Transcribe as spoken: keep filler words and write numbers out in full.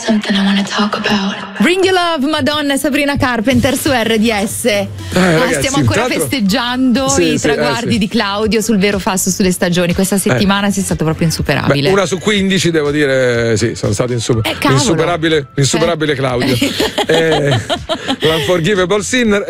Something I wanna talk about. Bring Your Love, Madonna e Sabrina Carpenter su R D S. Eh, ah, ragazzi, stiamo ancora intanto... festeggiando sì, i sì, traguardi eh, sì. di Claudio sul vero falso sulle stagioni. Questa settimana eh. sei stato proprio insuperabile. Beh, una su quindici devo dire, sì, sono stato insuper- eh, insuperabile, insuperabile eh. Claudio. eh, L'Unforgivable Sinner.